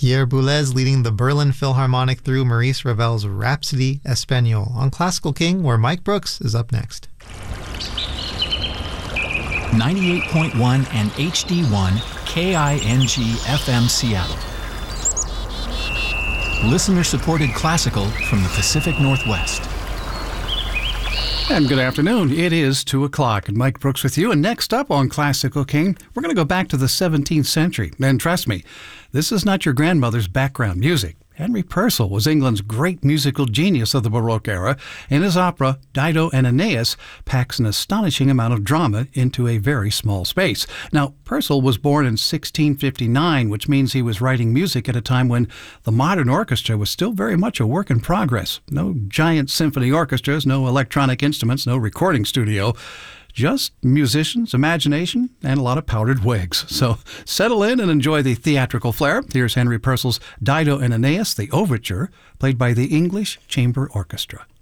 Pierre Boulez leading the Berlin Philharmonic through Maurice Ravel's Rhapsody Espagnole on Classical King, where Mike Brooks is up next. 98.1 and HD1 KING FM Seattle. Listener-supported classical from the Pacific Northwest. And good afternoon. It is 2 o'clock, and Mike Brooks with you. And next up on Classical King, we're going to go back to the 17th century. And trust me, this is not your grandmother's background music. Henry Purcell was England's great musical genius of the Baroque era, and his opera, Dido and Aeneas, packs an astonishing amount of drama into a very small space. Now, Purcell was born in 1659, which means he was writing music at a time when the modern orchestra was still very much a work in progress. No giant symphony orchestras, no electronic instruments, no recording studio. Just musicians, imagination, and a lot of powdered wigs. So settle in and enjoy the theatrical flair. Here's Henry Purcell's Dido and Aeneas, the overture, played by the English Chamber Orchestra.